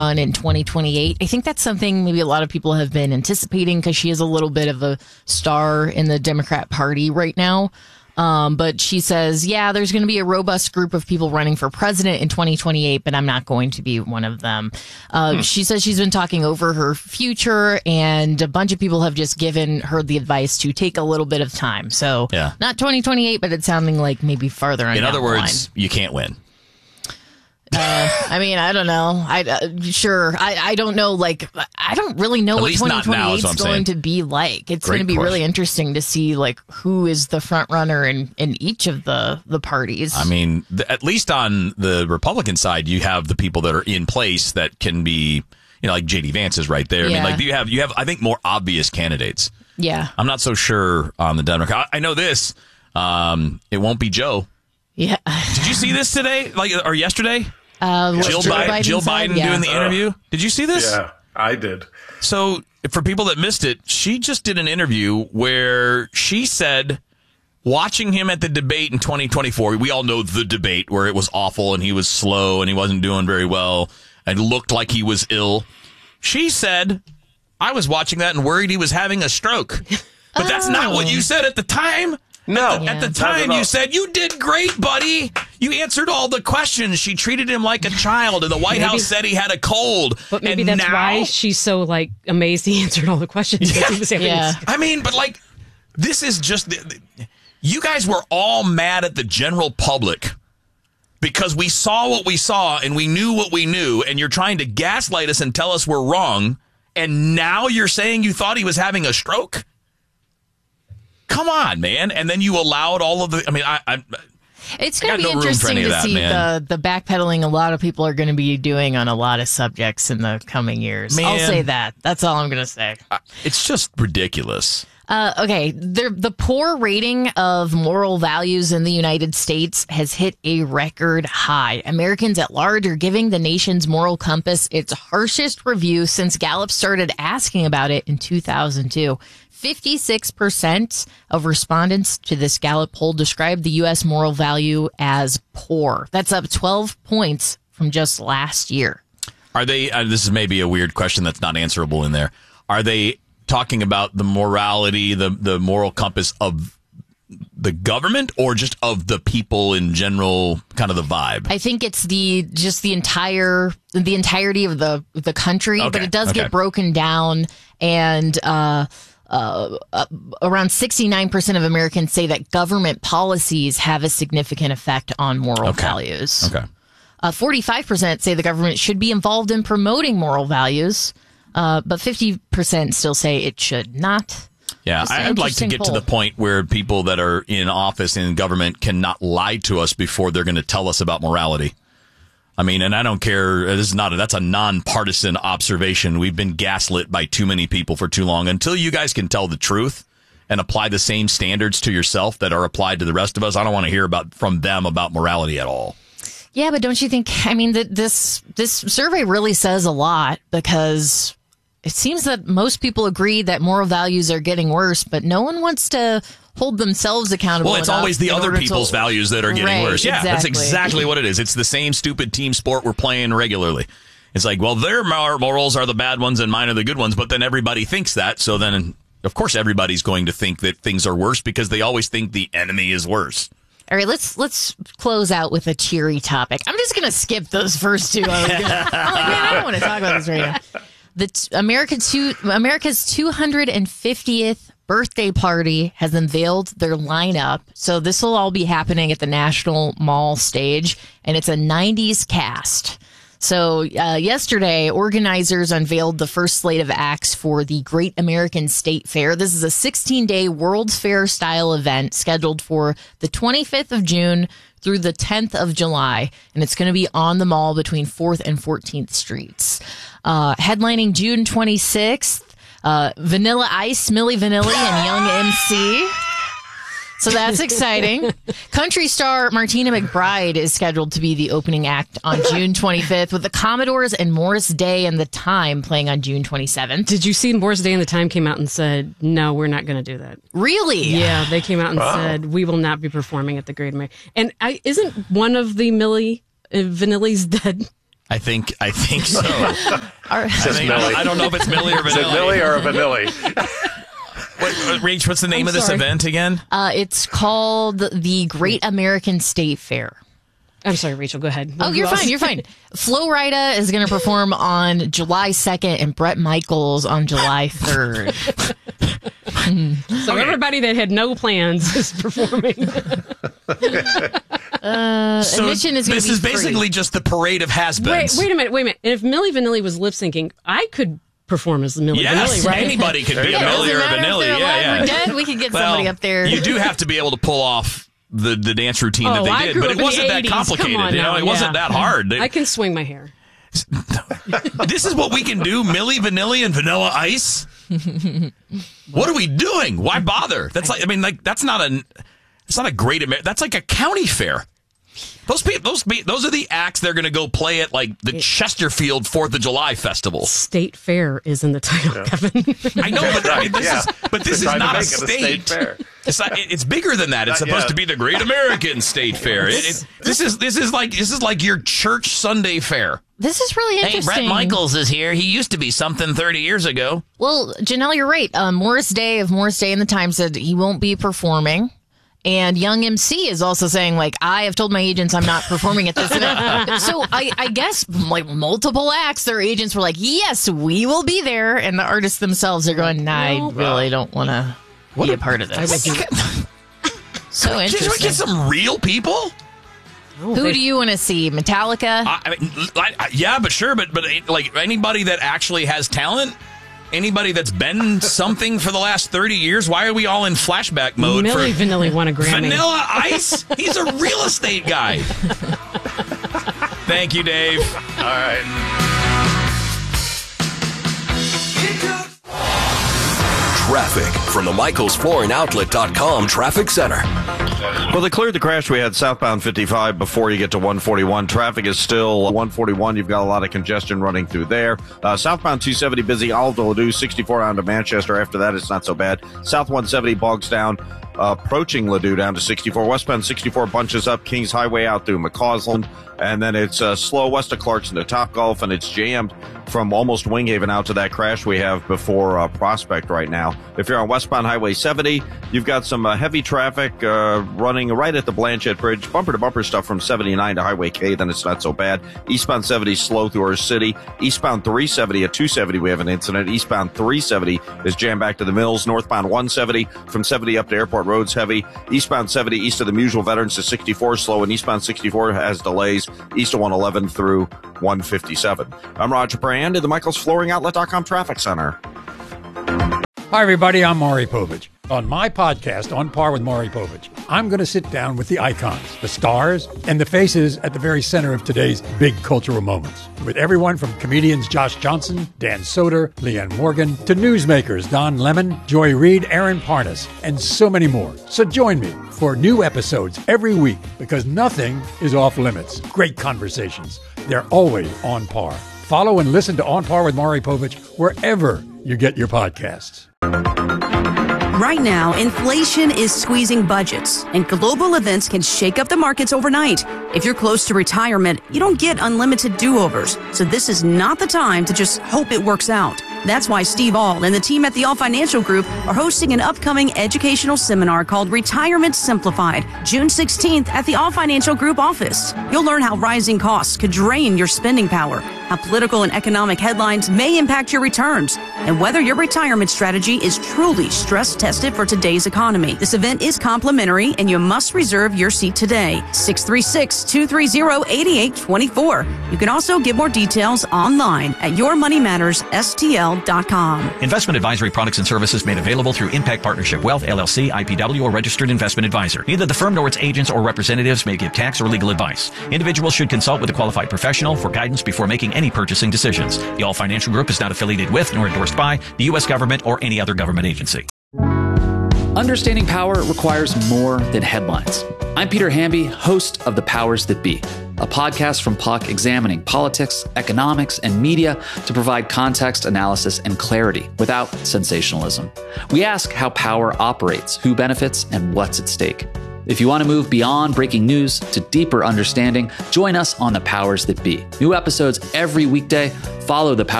run in 2028. I think that's something maybe a lot of people have been anticipating because she is a little bit of a star in the Democrat Party right now. But she says, yeah, there's going to be a robust group of people running for president in 2028, but I'm not going to be one of them. She says she's been talking over her future, and a bunch of people have just given her the advice to take a little bit of time. So not 2028, but it's sounding like maybe farther on. In other words, you can't win. I mean, I don't know. I don't know. Like, I don't really know what 2028 is going to be like. It's going to be really interesting to see like who is the front runner in each of the parties. I mean, at least on the Republican side, you have the people that are in place that can be, like JD Vance is right there. I mean, like you have, I think, more obvious candidates. Yeah. I'm not so sure on the Democrat. I know this. It won't be Joe. Yeah. Did you see this today? Or yesterday? Jill Biden doing the interview. Did you see this? Yeah, I did. So for people that missed it, she just did an interview where she said, watching him at the debate in 2024, we all know the debate where it was awful and he was slow and he wasn't doing very well and looked like he was ill. She said, I was watching that and worried he was having a stroke. But that's not what you said at the time. No. At the time, you said, you did great, buddy. You answered all the questions. She treated him like a child, and the White House said he had a cold. But maybe that's why she's so, amazed he answered all the questions. Yeah. I mean, but, this is just... You guys were all mad at the general public because we saw what we saw, and we knew what we knew, and you're trying to gaslight us and tell us we're wrong, and now you're saying you thought he was having a stroke? Come on, man. And then you allowed all of the... I mean, it's going to be interesting to see the backpedaling a lot of people are going to be doing on a lot of subjects in the coming years. Man, I'll say that. That's all I'm going to say. It's just ridiculous. Okay. The poor rating of moral values in the United States has hit a record high. Americans at large are giving the nation's moral compass its harshest review since Gallup started asking about it in 2002. 56% of respondents to this Gallup poll described the U.S. moral value as poor. That's up 12 points from just last year. Are they, this is maybe a weird question that's not answerable in there. Are they talking about the morality, the moral compass of the government or just of the people in general, kind of the vibe? I think it's the entirety of the country, but it does get broken down, and around 69% of Americans say that government policies have a significant effect on moral values. 45% say the government should be involved in promoting moral values, but 50% still say it should not. Yeah, I'd like to get to the point where people that are in office in government cannot lie to us before they're going to tell us about morality. I mean, and I don't care. That's a nonpartisan observation. We've been gaslit by too many people for too long. Until you guys can tell the truth and apply the same standards to yourself that are applied to the rest of us, I don't want to hear from them about morality at all. Yeah, but don't you think, I mean, this survey really says a lot, because it seems that most people agree that moral values are getting worse, but no one wants to hold themselves accountable. Well, it's always the other people's values that are getting worse. Yeah, that's exactly what it is. It's the same stupid team sport we're playing regularly. It's like, well, their morals are the bad ones and mine are the good ones, but then everybody thinks that. So then, of course, everybody's going to think that things are worse because they always think the enemy is worse. All right, let's close out with a cheery topic. I'm just going to skip those first two. I'm like, man, I don't want to talk about this right now. America's 250th birthday party has unveiled their lineup. So this will all be happening at the National Mall stage, and it's a 90s cast. So yesterday, organizers unveiled the first slate of acts for the Great American State Fair. This is a 16-day World's Fair style event scheduled for the 25th of June through the 10th of July, and it's going to be on the mall between 4th and 14th Streets. Headlining June 26th, Vanilla Ice, Milli Vanilli, and Young MC. So that's exciting. Country star Martina McBride is scheduled to be the opening act on June 25th, with the Commodores and Morris Day and The Time playing on June 27th. Did you see Morris Day and The Time came out and said, no, we're not going to do that? Really? Yeah, they came out and said, we will not be performing at the Great American. And isn't one of the Milli Vanillis dead? I think so. I don't know if it's Millie or Vanilli. Is it Millie or Vanilli? Rach, what's the name of this event again? It's called the Great American State Fair. I'm sorry, Rachel, go ahead. Oh, you're fine. Flo Rida is going to perform on July 2nd and Bret Michaels on July 3rd. So everybody that had no plans is performing. Admission is this is free. basically just the parade of has-beens. Wait a minute. And if Milli Vanilli was lip syncing, I could perform as Milli Vanilli, right? Anybody could be a Milli or a Vanilli. We're dead. We could get somebody up there. You do have to be able to pull off the dance routine that they did, but it wasn't that complicated. It wasn't that hard. I can swing my hair. This is what we can do, Milli Vanilli and Vanilla Ice. What are we doing? Why bother? That's that's not a great American. That's like a county fair. Those are the acts they're going to go play at like the Chesterfield 4th of July festival. State Fair is in the title, Kevin. I know, but this is not a state fair. It's bigger than that. It's supposed to be the Great American State Fair. This is like your church Sunday fair. This is really interesting. Hey, Bret Michaels is here. He used to be something 30 years ago. Well, Janelle, you're right. Morris Day of Morris Day in the Times said he won't be performing. And Young MC is also saying, like, I have told my agents I'm not performing at this event. So I guess, like, multiple acts, their agents were like, yes, we will be there. And the artists themselves are going, I really don't want to be a part of this. So interesting. Can we get some real people? Who do you want to see? Metallica? Yeah, but sure. But like anybody that actually has talent? Anybody that's been something for the last 30 years? Why are we all in flashback mode? Milli Vanilli won a Grammy. Vanilla Ice? He's a real estate guy. Thank you, Dave. All right. Traffic from the MichaelsFlooringOutlet.com Traffic Center. Well, they cleared the crash we had southbound 55 before you get to 141. Traffic is still 141. You've got a lot of congestion running through there. Southbound 270 busy, Olive to Ladue, 64 on to Manchester. After that, it's not so bad. South 170 bogs down, approaching Ladue down to 64. Westbound 64 bunches up Kings Highway out through McCausland. And then it's slow west of Clarkson to Topgolf, and it's jammed from almost Winghaven out to that crash we have before Prospect right now. If you're on westbound Highway 70, you've got some heavy traffic running right at the Blanchette Bridge. Bumper-to-bumper stuff from 79 to Highway K, then it's not so bad. Eastbound 70 slow through our city. Eastbound 370 at 270, we have an incident. Eastbound 370 is jammed back to the Mills. Northbound 170 from 70 up to Airport Road's heavy. Eastbound 70 east of the Musial Veterans to 64 slow, and eastbound 64 has delays east of 111 through 157. I'm Roger Brand at the MichaelsFlooringOutlet.com Traffic Center. Hi, everybody. I'm Maury Povich. On my podcast, On Par with Maury Povich, I'm going to sit down with the icons, the stars, and the faces at the very center of today's big cultural moments. With everyone from comedians Josh Johnson, Dan Soder, Leanne Morgan, to newsmakers Don Lemon, Joy Reid, Aaron Parnas, and so many more. So join me for new episodes every week because nothing is off limits. Great conversations. They're always on par. Follow and listen to On Par with Maury Povich wherever you get your podcasts. Right now, inflation is squeezing budgets, and global events can shake up the markets overnight. If you're close to retirement, you don't get unlimited do-overs, so this is not the time to just hope it works out. That's why Steve Aul and the team at the Aul Financial Group are hosting an upcoming educational seminar called Retirement Simplified, June 16th at the Aul Financial Group office. You'll learn how rising costs could drain your spending power, how political and economic headlines may impact your returns, and whether your retirement strategy is truly stress-tested for today's economy. This event is complimentary, and you must reserve your seat today. 636-230-8824. You can also get more details online at YourMoneyMattersSTL.com. Investment advisory products and services made available through Impact Partnership Wealth, LLC, IPW, or registered investment advisor. Neither the firm nor its agents or representatives may give tax or legal advice. Individuals should consult with a qualified professional for guidance before making any purchasing decisions. The Aul Financial Group is not affiliated with nor endorsed by the U.S. government or any other government agency. Understanding power requires more than headlines. I'm Peter Hamby, host of The Powers That Be, a podcast from Puck examining politics, economics, and media to provide context, analysis, and clarity without sensationalism. We ask how power operates, who benefits, and what's at stake. If you want to move beyond breaking news to deeper understanding, join us on The Powers That Be. New episodes every weekday. Follow The Powers